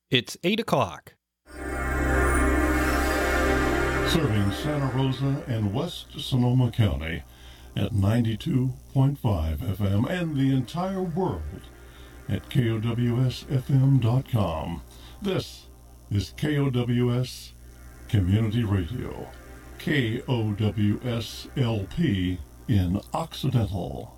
It's 8 o'clock. Serving Santa Rosa and West Sonoma County at 92.5 FM and the entire world at KOWSFM.com. This is KOWS Community Radio, KOWS LP in Occidental.